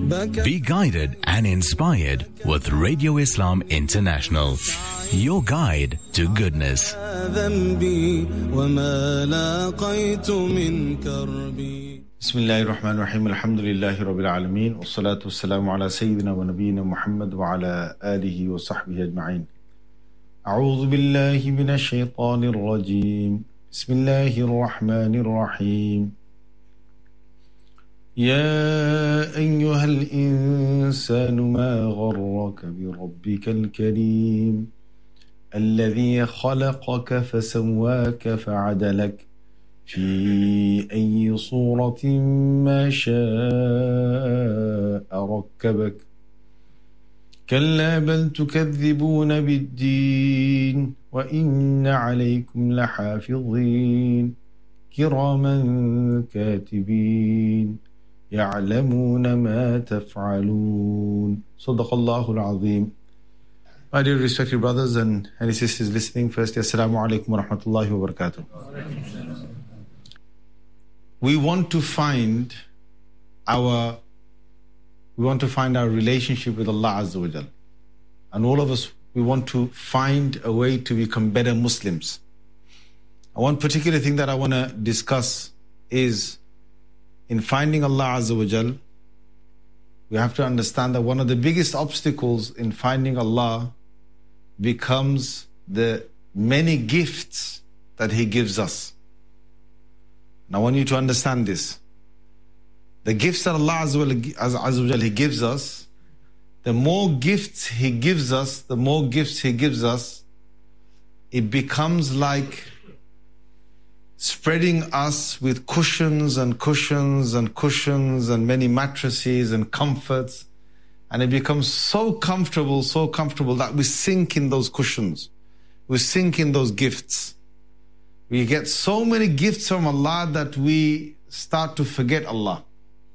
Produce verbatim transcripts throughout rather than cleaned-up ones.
Be guided and inspired with Radio Islam International, your guide to goodness. Bismillahir Rahmanir Rahim. Alhamdulillahi Rabbil Alameen. Wassalatu wassalamu ala Sayyidina wa Nabiyyina Muhammad wa ala alihi wa sahbihi ajma'in. A'udhu billahi minash shaitanir rajim. Bismillahir Rahmanir Rahim. يا أيها الإنسان ما غرك بربك الكريم الذي خلقك فسواك فعدلك في أي صورة ما شاء ركبك كلا بل تكذبون بالدين وإن عليكم لحافظين كراما كاتبين يعلمون ما تفعلون صدق الله العظيم. My dear respected brothers and sisters listening, firstly, Assalamu alaikum wa rahmatullahi wa barakatuh. We want to find our we want to find our relationship with Allah Azza wa Jal. And all of us, we want to find a way to become better Muslims. And one particular thing that I want to discuss is in finding Allah Azza wa Jal, we have to understand that one of the biggest obstacles in finding Allah becomes the many gifts that He gives us. And I want you to understand this. The gifts that Allah Azza wa Jal He gives us, the more gifts He gives us, the more gifts He gives us, it becomes like spreading us with cushions and cushions and cushions and many mattresses and comforts. And it becomes so comfortable, so comfortable that we sink in those cushions. We sink in those gifts. We get so many gifts from Allah that we start to forget Allah.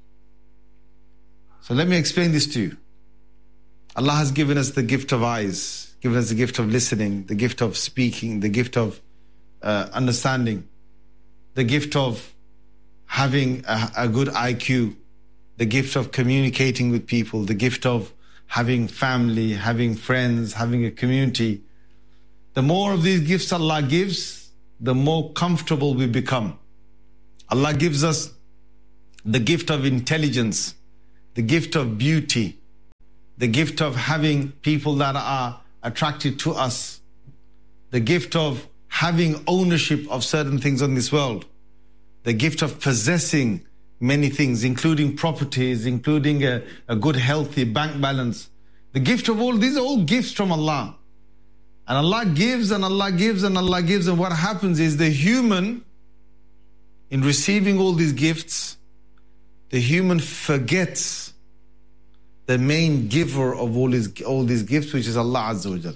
So let me explain this to you. Allah has given us the gift of eyes, given us the gift of listening, the gift of speaking, the gift of uh, understanding, the gift of having a, a good I Q, the gift of communicating with people, the gift of having family, having friends, having a community. The more of these gifts Allah gives, the more comfortable we become. Allah gives us the gift of intelligence, the gift of beauty, the gift of having people that are attracted to us, the gift of having ownership of certain things on this world, the gift of possessing many things, including properties, including a, a good, healthy bank balance. The gift of all, these are all gifts from Allah. And Allah gives and Allah gives and Allah gives. And what happens is the human, in receiving all these gifts, the human forgets the main giver of all, his, all these gifts, which is Allah Azza wa Jal.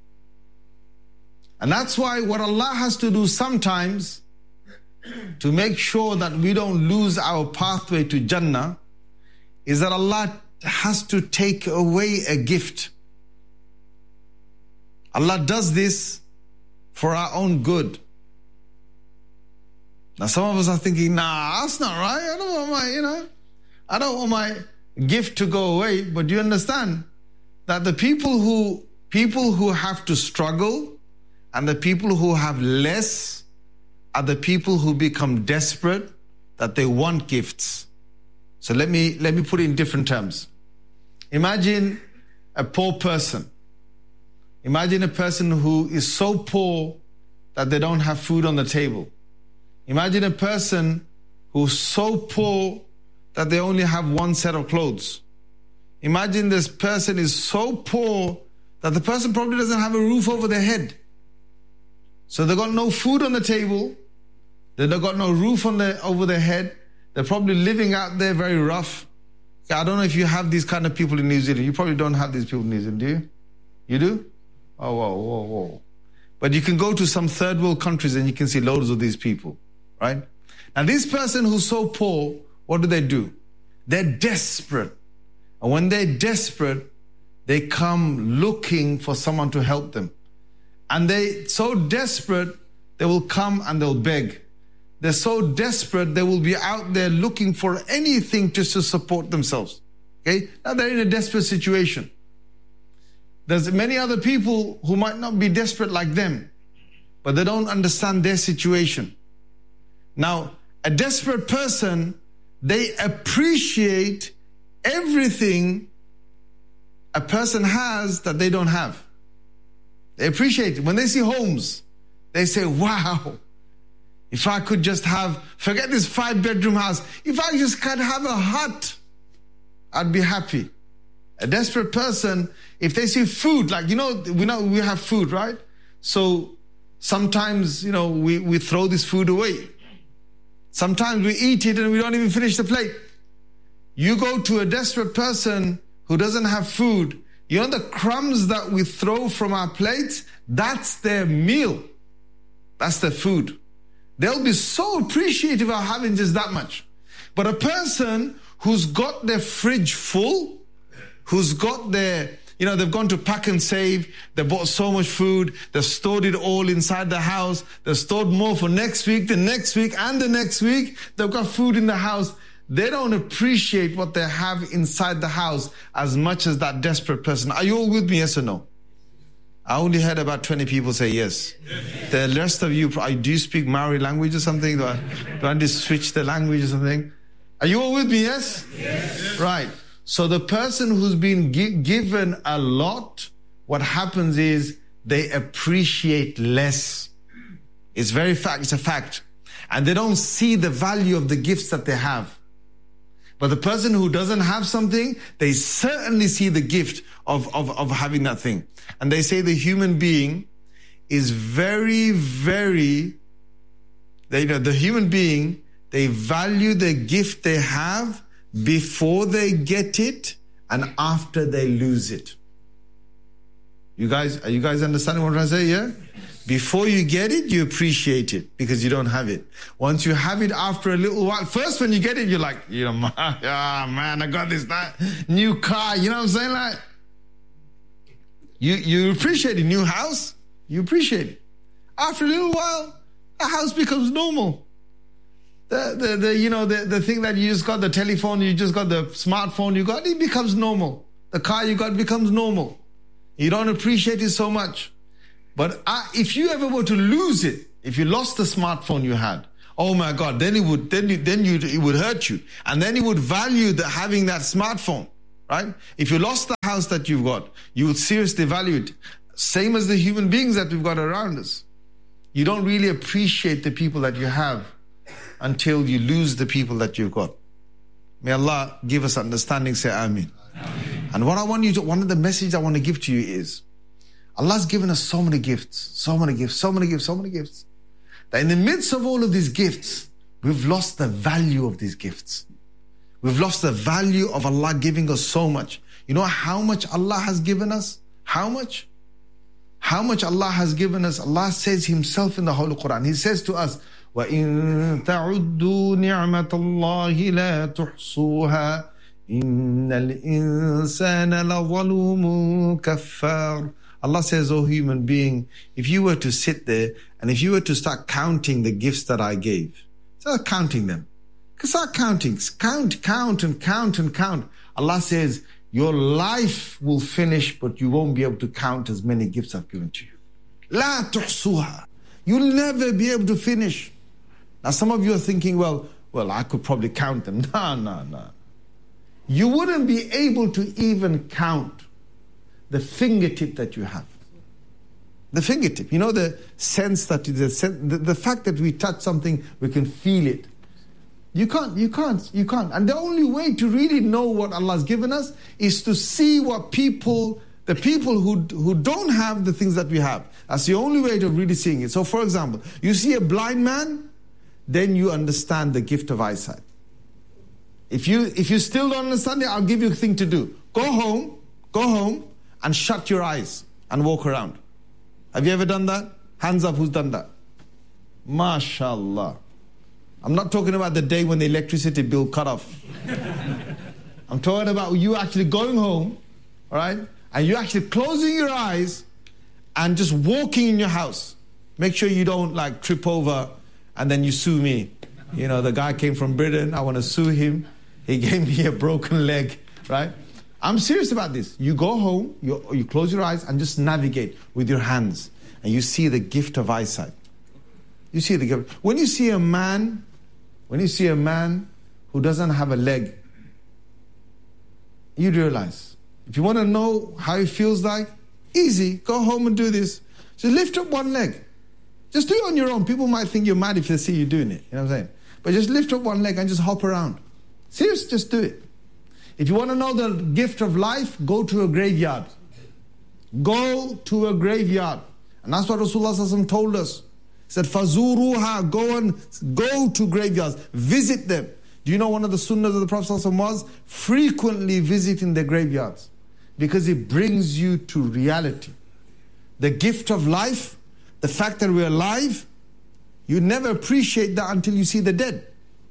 And that's why what Allah has to do sometimes to make sure that we don't lose our pathway to Jannah is that Allah has to take away a gift. Allah does this for our own good. Now some of us are thinking, nah, that's not right. I don't want my, you know, I don't want my gift to go away. But do you understand that the people who, people who have to struggle and the people who have less are the people who become desperate, that they want gifts. So let me, let me put it in different terms. Imagine a poor person. Imagine a person who is so poor that they don't have food on the table. Imagine a person who's so poor that they only have one set of clothes. Imagine this person is so poor that the person probably doesn't have a roof over their head. So they got no food on the table. They got no roof on their, over their head. They're probably living out there very rough. I don't know if you have these kind of people in New Zealand. You probably don't have these people in New Zealand, do you? You do? Oh, whoa, whoa, whoa. But you can go to some third world countries and you can see loads of these people, right? Now this person who's so poor, what do they do? They're desperate. And when they're desperate, they come looking for someone to help them. And they so desperate, they will come and they'll beg. They're so desperate, they will be out there looking for anything just to support themselves. Okay? Now they're in a desperate situation. There's many other people who might not be desperate like them, but they don't understand their situation. Now, a desperate person, they appreciate everything a person has that they don't have. They appreciate it. When they see homes, they say, wow, if I could just have, forget this five bedroom house, if I just could have a hut, I'd be happy. A desperate person, if they see food, like, you know, we know we have food, right? So sometimes, you know, we, we throw this food away. Sometimes we eat it and we don't even finish the plate. You go to a desperate person who doesn't have food, you know the crumbs that we throw from our plates, that's their meal. That's their food. They'll be so appreciative of having just that much. But a person who's got their fridge full, who's got their, you know, they've gone to Pack and Save, they bought so much food, they've stored it all inside the house, they've stored more for next week, the next week, and the next week, they've got food in the house. They don't appreciate what they have inside the house as much as that desperate person. Are you all with me, yes or no? I only heard about twenty people say yes. The rest of you, do you speak Maori language or something? Do I, do I just switch the language or something? Are you all with me, yes? Yes. Right. So the person who's been gi- given a lot, what happens is they appreciate less. It's very fact, it's a fact. And they don't see the value of the gifts that they have. But the person who doesn't have something, they certainly see the gift of, of, of having that thing. And they say the human being is very, very, they, you know, the human being, they value the gift they have before they get it and after they lose it. You guys, are you guys understanding what I'm trying to say? Yeah? Before you get it, you appreciate it because you don't have it. Once you have it after a little while, first when you get it, you're like, you know, ah, man, I got this that new car. You know what I'm saying? Like, you, you appreciate a new house. You appreciate it. After a little while, the house becomes normal. The, the, the, you know, the, the thing that you just got, the telephone, you just got the smartphone you got, it becomes normal. The car you got becomes normal. You don't appreciate it so much. But uh, if you ever were to lose it, if you lost the smartphone you had, oh my God, then it would, then you, then you, it would hurt you. And then you would value the having that smartphone, right? If you lost the house that you've got, you would seriously value it. Same as the human beings that we've got around us. You don't really appreciate the people that you have until you lose the people that you've got. May Allah give us understanding, say Ameen. Ameen. And what I want you to, one of the messages I want to give to you is, Allah's given us so many gifts, so many gifts, so many gifts, so many gifts, that in the midst of all of these gifts, we've lost the value of these gifts. We've lost the value of Allah giving us so much. You know how much Allah has given us? How much? How much Allah has given us? Allah says Himself in the Holy Quran. He says to us, وَإِن تَعُدُّوا نِعْمَةَ اللَّهِ لَا تُحْصُوهَا إِنَّ الْإِنسَانَ لَظَلُومٌ كَفَّارٌ. Allah says, oh human being, if you were to sit there and if you were to start counting the gifts that I gave, start counting them. Start counting, count, count and count and count. Allah says, your life will finish, but you won't be able to count as many gifts I've given to you. La tuhsuha. You'll never be able to finish. Now some of you are thinking, well, well, I could probably count them. No, no, no. You wouldn't be able to even count the fingertip that you have. The fingertip. You know the sense that, the, the, the fact that we touch something, we can feel it. You can't, you can't, you can't. And the only way to really know what Allah's given us is to see what people, the people who, who don't have the things that we have. That's the only way of really seeing it. So for example, you see a blind man, then you understand the gift of eyesight. If you, if you still don't understand it, I'll give you a thing to do. Go home, go home, and shut your eyes and walk around. Have you ever done that? Hands up, who's done that? MashaAllah. I'm not talking about the day when the electricity bill cut off. I'm talking about you actually going home, all right? And you actually closing your eyes and just walking in your house. Make sure you don't like trip over and then you sue me. You know, the guy came from Britain, I want to sue him. He gave me a broken leg. right? I'm serious about this. You go home, you, you close your eyes and just navigate with your hands. And you see the gift of eyesight. You see the gift. When you see a man, when you see a man who doesn't have a leg, you realize. If you want to know how it feels like, easy, go home and do this. Just lift up one leg. Just do it on your own. People might think you're mad if they see you doing it. You know what I'm saying? But just lift up one leg and just hop around. Seriously, just do it. If you want to know the gift of life, go to a graveyard. Go to a graveyard. And that's what Rasulullah sallallahu alaihi wasallam told us. He said, Fazuruha, go and go to graveyards. Visit them. Do you know one of the sunnahs of the Prophet sallallahu alaihi wasallam was frequently visiting the graveyards? Because it brings you to reality. The gift of life, the fact that we're alive, you never appreciate that until you see the dead.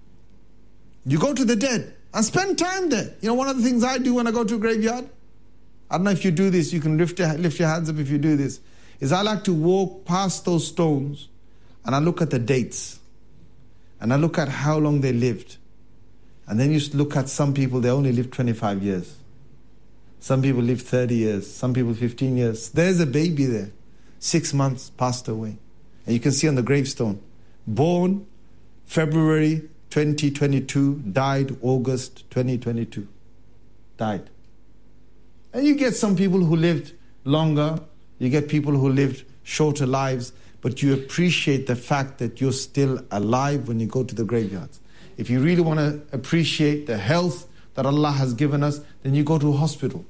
You go to the dead and spend time there. You know, one of the things I do when I go to a graveyard, I don't know if you do this, you can lift your, lift your hands up if you do this, is I like to walk past those stones and I look at the dates and I look at how long they lived. And then you look at some people, they only lived twenty-five years. Some people lived thirty years, some people fifteen years. There's a baby there, six months, passed away. And you can see on the gravestone, born February twenty twenty-two, died August twenty twenty-two. Died. And you get some people who lived longer, you get people who lived shorter lives, but you appreciate the fact that you're still alive when you go to the graveyards. If you really want to appreciate the health that Allah has given us, then you go to a hospital.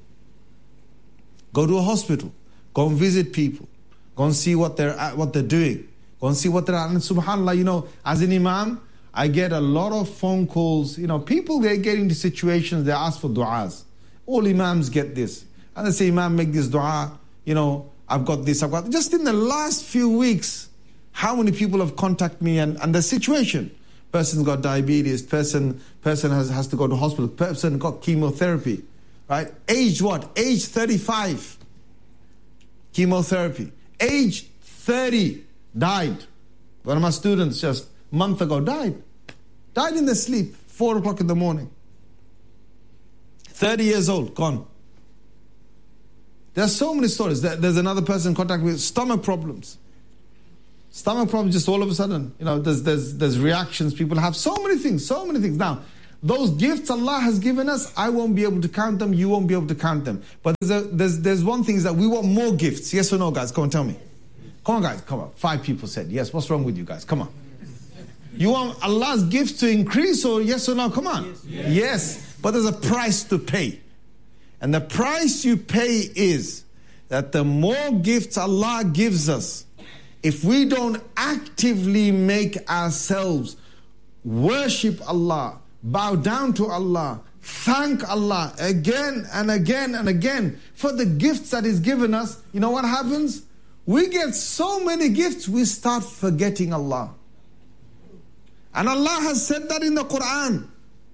Go to a hospital. Go and visit people. Go and see what they're at, what they're doing. Go and see what they're at. And subhanAllah, you know, as an imam, I get a lot of phone calls. You know, people, they get into situations, they ask for du'as. All imams get this. And they say, Imam, make this du'a. You know, I've got this, I've got... Just in the last few weeks, how many people have contacted me and, and the situation? Person's got diabetes, person person has, has to go to hospital, person got chemotherapy, right? Age what? Age thirty-five. Chemotherapy. Age thirty. Died. One of my students just a month ago died. Died in their sleep, four o'clock in the morning. thirty years old, gone. There's so many stories. There's another person contacted with stomach problems. Stomach problems just all of a sudden. You know, there's, there's, there's reactions. People have so many things, so many things. Now, those gifts Allah has given us, I won't be able to count them. You won't be able to count them. But there's, a, there's, there's one thing is that we want more gifts. Yes or no, guys? Come on, tell me. Come on, guys. Come on. Five people said yes. What's wrong with you guys? Come on. You want Allah's gifts to increase or yes or no? Come on. Yes. Yes. Yes. But there's a price to pay. And the price you pay is that the more gifts Allah gives us, if we don't actively make ourselves worship Allah, bow down to Allah, thank Allah again and again and again for the gifts that He's given us, you know what happens? We get so many gifts, we start forgetting Allah. And Allah has said that in the Quran.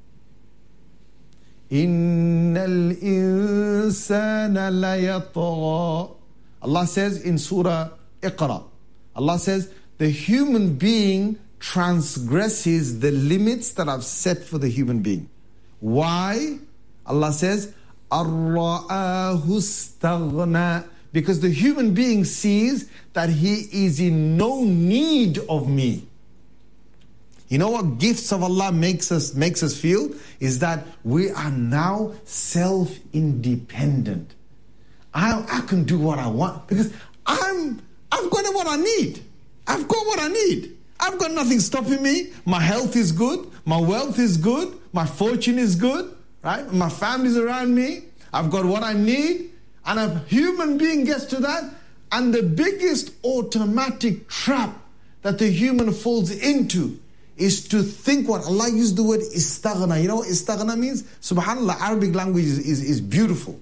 Innal insana layatgha. Allah says in Surah Iqra, Allah says, the human being transgresses the limits that I've set for the human being. Why? Allah says, Ar-ra'ahu istaghna. Because the human being sees that he is in no need of me. You know what gifts of Allah makes us makes us feel? Is that we are now self-independent. I, I can do what I want because I'm I've got what I need. I've got what I need. I've got nothing stopping me. My health is good. My wealth is good. My fortune is good. Right? My family's around me. I've got what I need. And a human being gets to that. And the biggest automatic trap that the human falls into is to think what Allah used the word istaghna. You know what istaghna means? SubhanAllah, Arabic language is, is, is beautiful.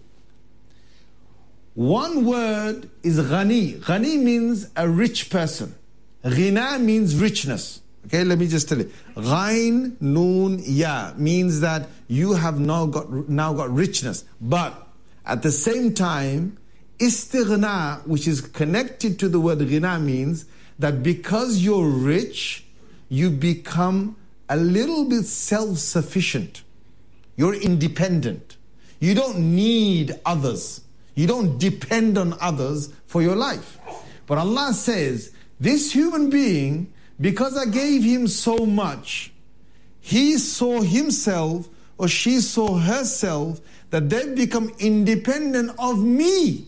One word is ghani. Ghani means a rich person. Ghina means richness. Okay, let me just tell you. Ghain, noon, ya means that you have now got, now got richness. But at the same time, istighna, which is connected to the word ghina, means that because you're rich, you become a little bit self-sufficient. You're independent. You don't need others. You don't depend on others for your life. But Allah says, this human being, because I gave him so much, he saw himself or she saw herself that they've become independent of me.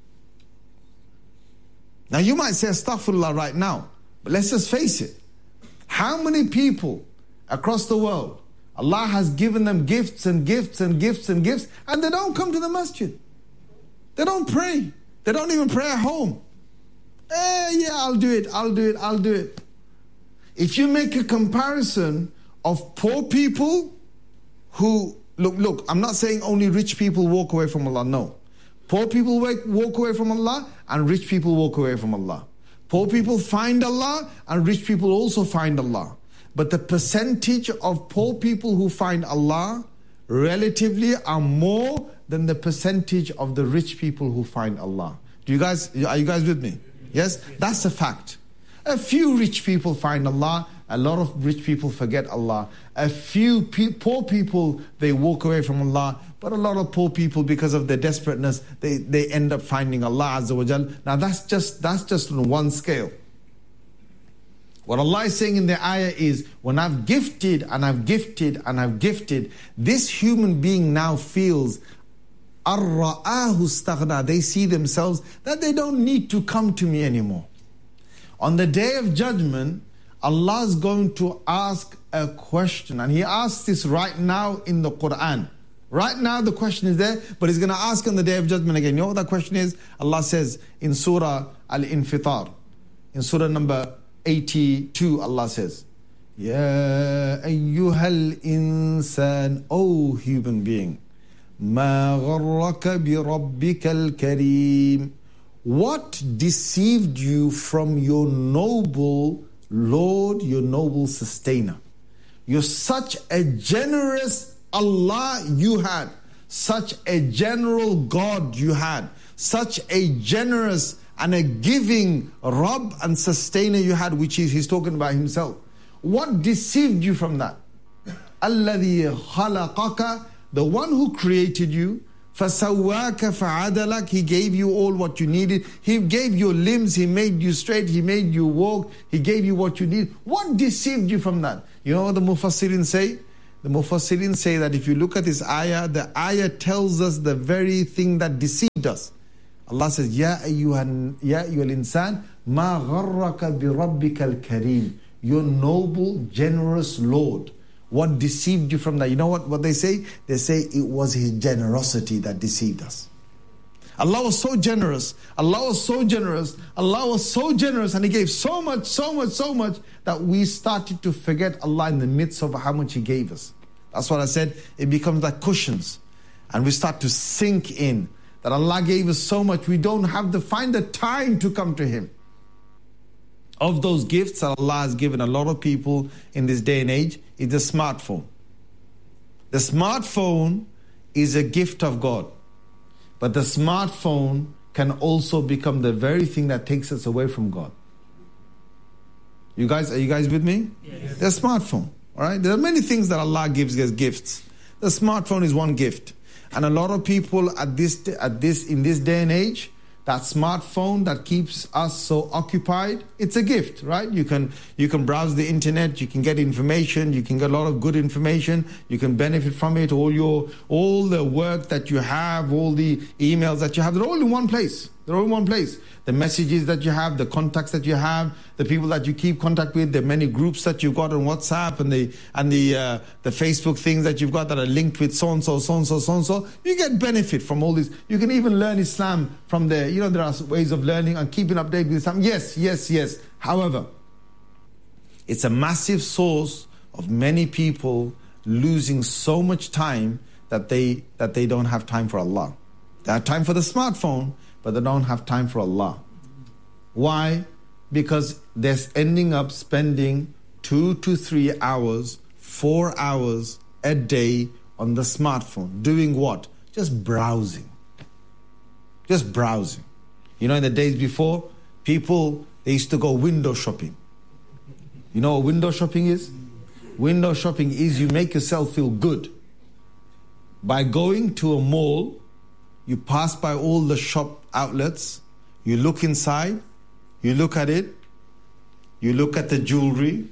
Now you might say astaghfirullah right now, but let's just face it. How many people across the world, Allah has given them gifts and gifts and gifts and gifts, and they don't come to the masjid. They don't pray. They don't even pray at home. Eh, yeah, I'll do it, I'll do it, I'll do it. If you make a comparison of poor people who, look, look, I'm not saying only rich people walk away from Allah, no. Poor people walk away from Allah and rich people walk away from Allah. Poor people find Allah and rich people also find Allah. But the percentage of poor people who find Allah relatively are more than the percentage of the rich people who find Allah. Do you guys, are you guys with me? Yes? That's a fact. A few rich people find Allah, a lot of rich people forget Allah. A few pe- poor people, they walk away from Allah, but a lot of poor people, because of their desperateness, they, they end up finding Allah Azza wa Jal. Now that's just, that's just on one scale. What Allah is saying in the ayah is, when I've gifted and I've gifted and I've gifted, this human being now feels ar-ra'ahu istaghna. They see themselves that they don't need to come to me anymore. On the day of judgment, Allah is going to ask a question, and He asks this right now in the Quran. Right now the question is there, but He's going to ask on the day of judgment again. You know what that question is? Allah says in Surah Al-Infitar, in Surah number eighty-two, Allah says, Ya ayyuhal insan, O human being, ma gharraka bi rabbikal kareem. What deceived you from your noble Lord, your noble sustainer? You're such a generous Allah you had, such a general God you had, such a generous and a giving Rabb and sustainer you had, which is, He's talking about Himself. What deceived you from that? Alladhi khalaqaka, the one who created you, فَسَوَّاكَ فَعَدَلَكَ, He gave you all what you needed. He gave you limbs, He made you straight, He made you walk, He gave you what you need. What deceived you from that? You know what the Mufassirin say? The Mufassirin say that if you look at this ayah, the ayah tells us the very thing that deceived us. Allah says, Ya ayyuhan, ya ayyuhal insan, ma gharraka bi rabbikal kareem. Your noble, generous Lord. What deceived you from that? You know what, what they say? They say it was His generosity that deceived us. Allah was so generous. Allah was so generous. Allah was so generous, and He gave so much, so much, so much that we started to forget Allah in the midst of how much He gave us. That's what I said. It becomes like cushions. And we start to sink in that Allah gave us so much, we don't have to find the time to come to Him. Of those gifts that Allah has given a lot of people in this day and age is the smartphone. The smartphone is a gift of God. But the smartphone can also become the very thing that takes us away from God. You guys, are you guys with me? Yes. The smartphone, all right? There are many things that Allah gives as gifts. The smartphone is one gift. And a lot of people at this, at this, in this day and age, that smartphone that keeps us so occupied, it's a gift, right? You can you can browse the internet, you can get information, you can get a lot of good information, you can benefit from it. All your all the work that you have, all the emails that you have, they're all in one place. They're all in one place. The messages that you have, the contacts that you have, the people that you keep contact with, the many groups that you've got on WhatsApp and the and the uh, the Facebook things that you've got that are linked with so and so, so and so, so and so. You get benefit from all this. You can even learn Islam from there. You know, there are ways of learning and keeping updated with Islam. Yes, yes, yes. However, it's a massive source of many people losing so much time that they that they don't have time for Allah. They have time for the smartphone, but they don't have time for Allah. Why? Because they're ending up spending two to three hours, four hours a day on the smartphone. Doing what? Just browsing. Just browsing. You know, in the days before, people, they used to go window shopping. You know what window shopping is? Window shopping is you make yourself feel good. by going to a mall, you pass by all the shop outlets, you look inside, you look at it, you look at the jewelry,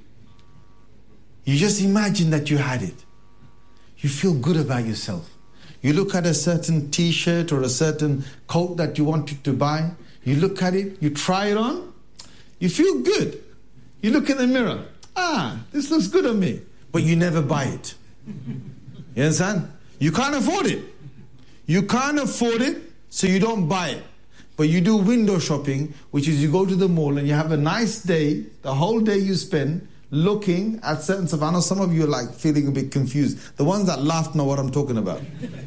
you just imagine that you had it. You feel good about yourself. You look at a certain t-shirt or a certain coat that you wanted to buy, you look at it, you try it on, you feel good. You look in the mirror, ah, this looks good on me, but you never buy it. You understand? You can't afford it. You can't afford it, so you don't buy it. But you do window shopping, which is you go to the mall and you have a nice day, the whole day you spend looking at certain stuff. I know some of you are like feeling a bit confused. The ones that laughed know what I'm talking about.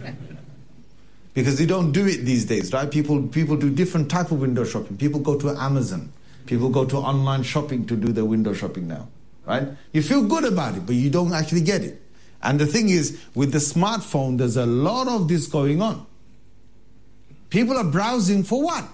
Because they don't do it these days, right? People people do different type of window shopping. People go to Amazon. People go to online shopping to do their window shopping now, right? You feel good about it, but you don't actually get it. And the thing is, with the smartphone, there's a lot of this going on. People are browsing for what?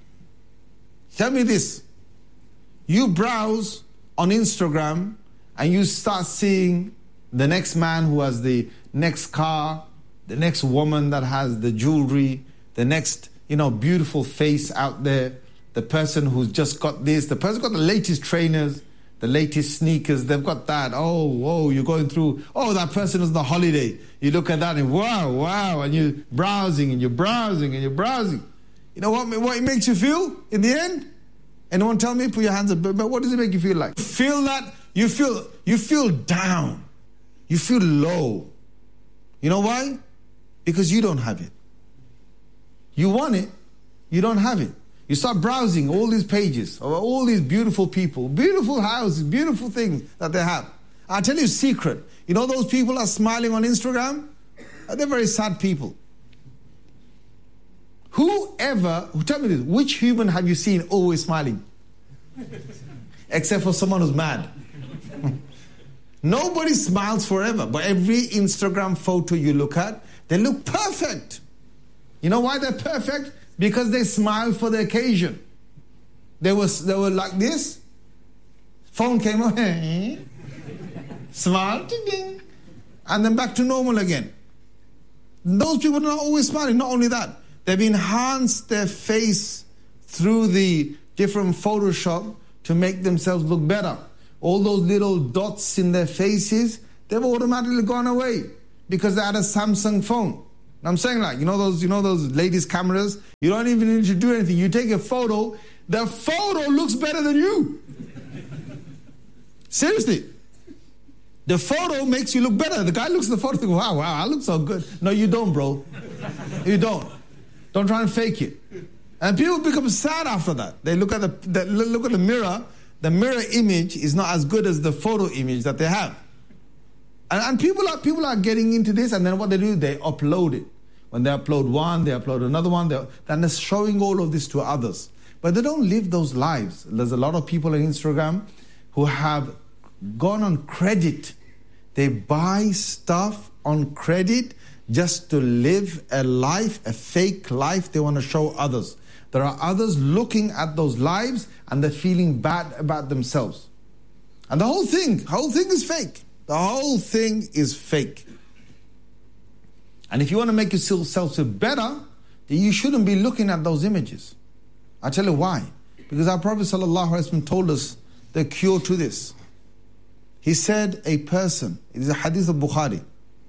Tell me this. You browse on Instagram and you start seeing the next man who has the next car, the next woman that has the jewelry, the next, you know, beautiful face out there, the person who's just got this, the person got the latest trainers, the latest sneakers, they've got that. Oh, whoa, you're going through, oh, that person is on the holiday. You look at that and wow, wow, and you're browsing and you're browsing and you're browsing. You know what, what it makes you feel in the end? Anyone tell me? Put your hands up. But what does it make you feel like? You feel that, you feel, you feel down. You feel low. You know why? Because you don't have it. You want it, you don't have it. You start browsing all these pages of all these beautiful people, beautiful houses, beautiful things that they have. I'll tell you a secret. You know those people that are smiling on Instagram? They're very sad people. Whoever, tell me this, which human have you seen always smiling? Except for someone who's mad. Nobody smiles forever, but every Instagram photo you look at, they look perfect. You know why they're perfect? Because they smiled for the occasion. They were, they were like this. Phone came up, smile, ding, and then back to normal again. Those people are not always smiling. Not only that, they've enhanced their face through the different Photoshop to make themselves look better. All those little dots in their faces, they've automatically gone away because they had a Samsung phone. I'm saying, like, you know those, you know those ladies' cameras? You don't even need to do anything. You take a photo, the photo looks better than you. Seriously. The photo makes you look better. The guy looks at the photo and thinks, wow, wow, I look so good. No, you don't, bro. You don't. Don't try and fake it. And people become sad after that. They look at the, the look at the mirror. The mirror image is not as good as the photo image that they have. And, and people are people are getting into this, and then what they do, they upload it. When they upload one, they upload another one, they, then they're showing all of this to others. But they don't live those lives. There's a lot of people on Instagram who have gone on credit. They buy stuff on credit just to live a life, a fake life they want to show others. There are others looking at those lives and they're feeling bad about themselves. And the whole thing, the whole thing is fake. The whole thing is fake. And if you want to make yourself feel better, then you shouldn't be looking at those images. I'll tell you why. Because our Prophet ﷺ told us the cure to this. He said, a person, it is a hadith of Bukhari.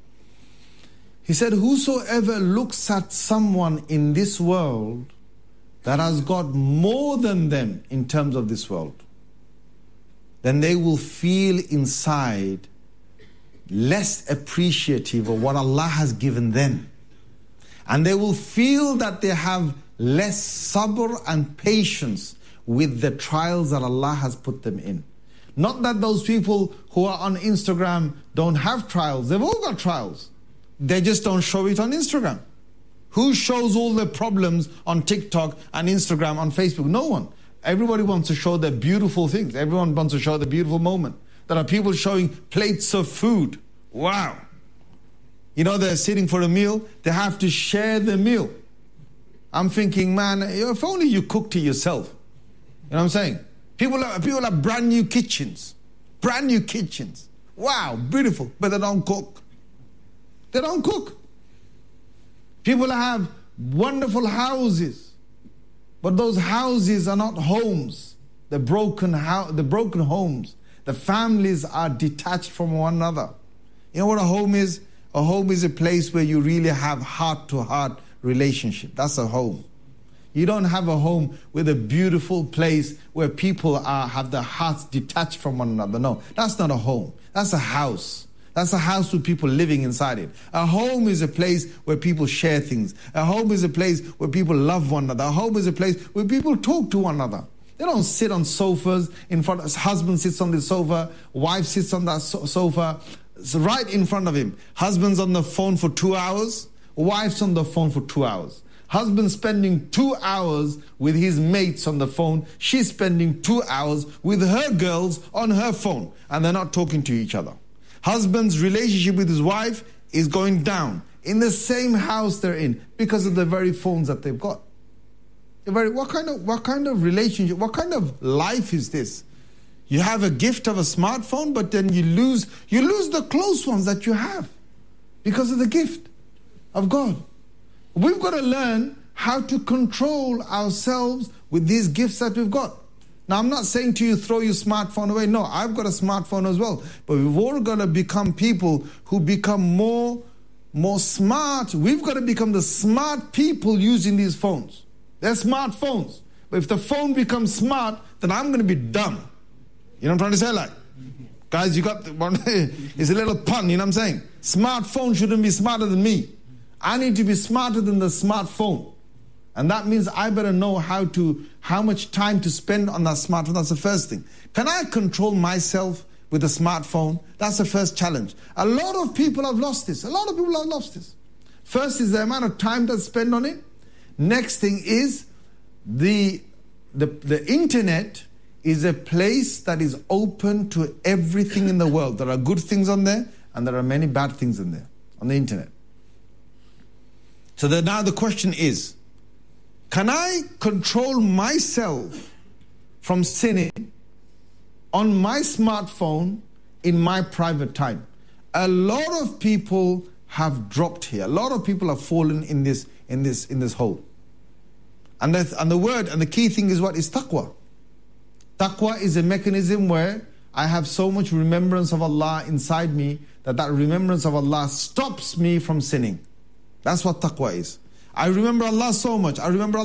He said, whosoever looks at someone in this world that has got more than them in terms of this world, then they will feel inside less appreciative of what Allah has given them. And they will feel that they have less sabr and patience with the trials that Allah has put them in. Not that those people who are on Instagram don't have trials. They've all got trials. They just don't show it on Instagram. Who shows all the problems on TikTok and Instagram, on Facebook? No one. Everybody wants to show their beautiful things. Everyone wants to show the beautiful moment. There are people showing plates of food. Wow. You know, they're sitting for a meal. They have to share the meal. I'm thinking, man, if only you cook to yourself. You know what I'm saying? People are, people have brand new kitchens. Brand new kitchens. Wow, beautiful. But they don't cook. They don't cook. People have wonderful houses, but those houses are not homes. The broken ho- the broken homes. The families are detached from one another. You know what a home is? A home is a place where you really have heart-to-heart relationship. That's a home. You don't have a home with a beautiful place where people are have their hearts detached from one another. No, that's not a home. That's a house. That's a house with people living inside it. A home is a place where people share things. A home is a place where people love one another. A home is a place where people talk to one another. They don't sit on sofas in front of, husband sits on the sofa, wife sits on that so- sofa, it's right in front of him. Husband's on the phone for two hours, wife's on the phone for two hours. Husband spending two hours with his mates on the phone, she's spending two hours with her girls on her phone, and they're not talking to each other. Husband's relationship with his wife is going down in the same house they're in because of the very phones that they've got. The very, what kind of what kind of relationship, what kind of life is this? You have a gift of a smartphone, but then you lose you lose the close ones that you have because of the gift of God. We've got to learn how to control ourselves with these gifts that we've got. Now, I'm not saying to you, throw your smartphone away. No, I've got a smartphone as well. But we've all got to become people who become more, more smart. We've got to become the smart people using these phones. They're smartphones. But if the phone becomes smart, then I'm going to be dumb. You know what I'm trying to say? Like, guys, you got the one. It's a little pun, you know what I'm saying? Smartphone shouldn't be smarter than me. I need to be smarter than the smartphone. And that means I better know how to, how much time to spend on that smartphone. That's the first thing. Can I control myself with a smartphone? That's the first challenge. A lot of people have lost this. A lot of people have lost this. First is the amount of time that's spent on it. Next thing is the, the, the internet is a place that is open to everything in the world. There are good things on there and there are many bad things in there on the internet. So that now the question is, can I control myself from sinning on my smartphone in my private time? A lot of people have dropped here. A lot of people have fallen in this in this in this hole. And the, and the word and the key thing is what is taqwa. Taqwa is a mechanism where I have so much remembrance of Allah inside me that that remembrance of Allah stops me from sinning. That's what taqwa is. I remember Allah so much. I remember